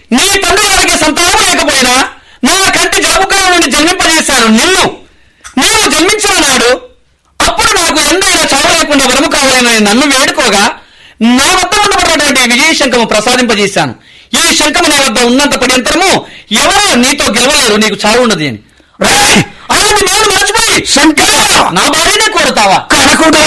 నీ తండ్రి వారికి సంతానం లేకపోయినా నా కంటి జలముఖం నుండి జన్మింపజేశాను నిన్ను. నీవు జన్మించిన నాడు అప్పుడు నాకు ఎందైనా చావు లేకుండా వరము కావాలని నన్ను వేడుకోగా నా వద్ద ఉన్నటువంటి విజయశంఖము ప్రసాదింపజేశాను. ఈ శంఖము నా వద్ద ఉన్నంత పర్యంతరము ఎవరో నీతో గెలవలేరు, నీకు చావు ఉండదు అని. అలాంటి నేను మర్చిపోయి శంకర నా భార్యనే కోరుతావా? కనకుడా